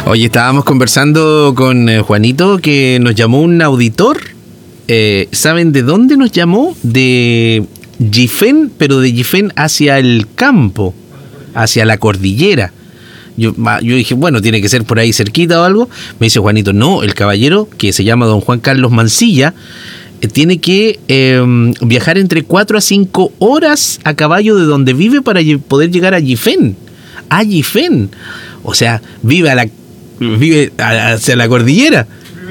Oye, estábamos conversando con Juanito, que nos llamó un auditor. ¿Saben de dónde nos llamó? De Gifén, pero de Gifén hacia el campo, hacia la cordillera. Yo dije, bueno, tiene que ser por ahí cerquita o algo. Me dice Juanito, no, el caballero, que se llama don Juan Carlos Mancilla, tiene que viajar entre 4 a 5 horas a caballo de donde vive para poder llegar a Gifén. A Gifén. O sea, vive hacia la cordillera.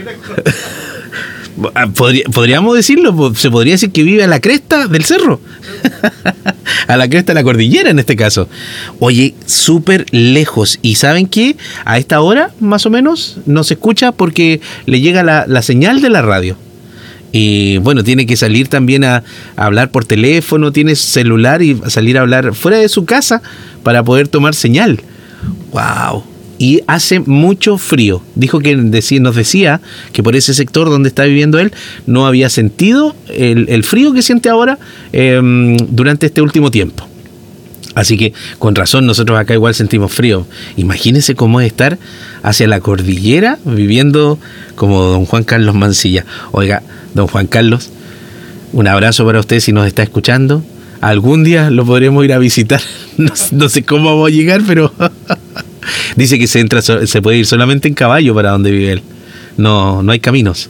Podríamos decirlo, se podría decir que vive a la cresta del cerro. A la cresta de la cordillera en este caso. Oye, súper lejos. ¿Y saben qué? A esta hora, más o menos, no se escucha porque le llega la señal de la radio. Y bueno, tiene que salir también a hablar por teléfono, tiene celular y salir a hablar fuera de su casa para poder tomar señal. ¡Wow! Y hace mucho frío. Dijo que nos decía que por ese sector donde está viviendo él no había sentido el frío que siente ahora durante este último tiempo. Así que con razón nosotros acá igual sentimos frío. Imagínense cómo es estar hacia la cordillera viviendo como don Juan Carlos Mancilla. Oiga, don Juan Carlos, un abrazo para usted si nos está escuchando. Algún día lo podremos ir a visitar. No sé cómo vamos a llegar, pero dice que se puede ir solamente en caballo para donde vive él. No hay caminos.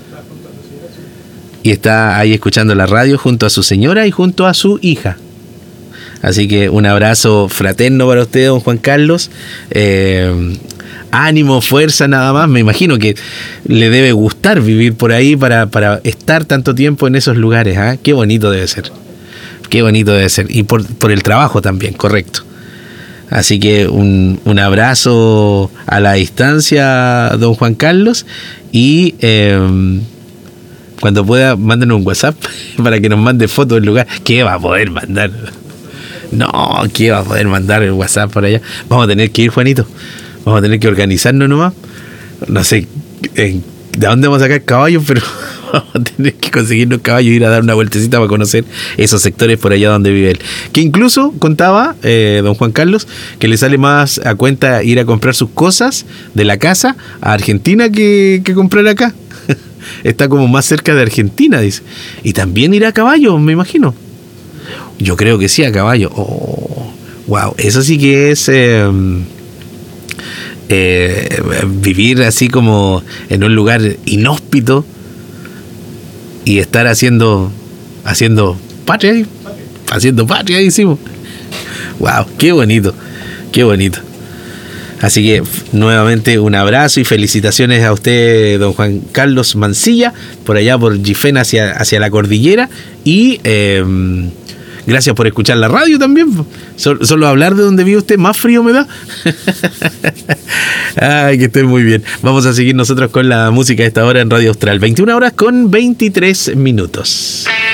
Y está ahí escuchando la radio junto a su señora y junto a su hija. Así que un abrazo fraterno para usted, don Juan Carlos. Ánimo, fuerza, nada más. Me imagino que le debe gustar vivir por ahí para estar tanto tiempo en esos lugares. ¿Eh? Qué bonito debe ser. Qué bonito debe ser. Y por el trabajo también, correcto. Así que un abrazo a la distancia, don Juan Carlos. Y cuando pueda, mándenos un WhatsApp para que nos mande fotos del lugar. ¿Qué va a poder mandar? No, ¿qué va a poder mandar el WhatsApp por allá? Vamos a tener que ir, Juanito. Vamos a tener que organizarnos nomás. No sé de dónde vamos a sacar caballos, pero vamos a tener que conseguirnos caballos y ir a dar una vueltecita para conocer esos sectores por allá donde vive él. Que incluso contaba don Juan Carlos que le sale más a cuenta ir a comprar sus cosas de la casa a Argentina que comprar acá. Está como más cerca de Argentina, dice. Y también ir a caballo, me imagino. Yo creo que sí, a caballo. Oh, wow, eso sí que es vivir así como en un lugar inhóspito y estar haciendo patria, hicimos. Wow, qué bonito, qué bonito. Así que nuevamente un abrazo y felicitaciones a usted, don Juan Carlos Mancilla, por allá por Gifén hacia la cordillera. Y gracias por escuchar la radio también. Solo hablar de donde vive usted, más frío me da. Ay, que esté muy bien. Vamos a seguir nosotros con la música a esta hora en Radio Austral. 21 horas con 23 minutos.